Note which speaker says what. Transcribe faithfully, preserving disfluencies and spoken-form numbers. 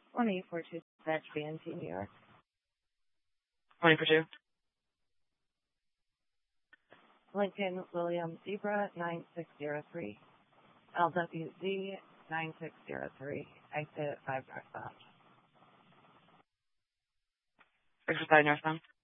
Speaker 1: twenty for two Dispatch B N T, New York.
Speaker 2: twenty for two.
Speaker 1: Lincoln William Zebra nine six zero three. L W Z nine six zero three. Exit five northbound.
Speaker 2: six five northbound.